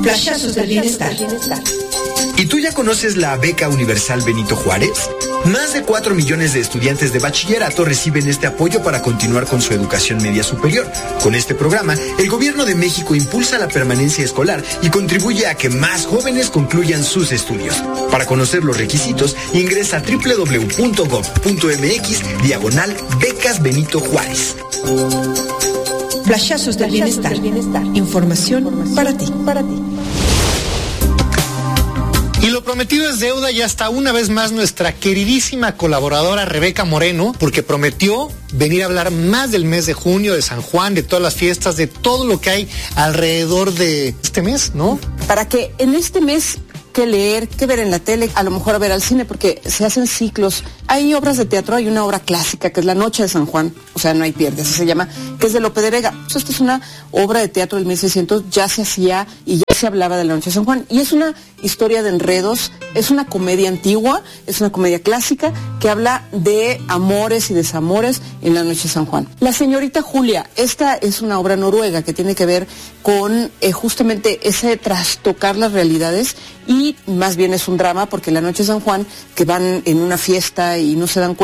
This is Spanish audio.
Flashazos del bienestar. ¿Y tú ya conoces la Beca Universal Benito Juárez? Más de 4 millones de estudiantes de bachillerato reciben este apoyo para continuar con su educación media superior. Con este programa, el Gobierno de México impulsa la permanencia escolar y contribuye a que más jóvenes concluyan sus estudios. Para conocer los requisitos, ingresa a www.gov.mx/Becas Benito Juárez. Flashazos del bienestar. Información para ti. Y lo prometido es deuda, y hasta una vez más nuestra queridísima colaboradora Rebeca Moreno, porque prometió venir a hablar más del mes de junio, de San Juan, de todas las fiestas, de todo lo que hay alrededor de este mes, ¿no? Para que en este mes, qué leer, qué ver en la tele, a lo mejor a ver al cine, porque se hacen ciclos. Hay obras de teatro, hay una obra clásica que es La Noche de San Juan, o sea, no hay pierde, así se llama, que es de Lope de Vega. Pues esta es una obra de teatro del 1600, ya se hacía y ya se hablaba de La Noche de San Juan. Y es una historia de enredos, es una comedia antigua, es una comedia clásica que habla de amores y desamores en La Noche de San Juan. La señorita Julia, esta es una obra noruega que tiene que ver con justamente ese trastocar las realidades, y más bien es un drama porque La Noche de San Juan, que van en una fiesta y no se dan cuenta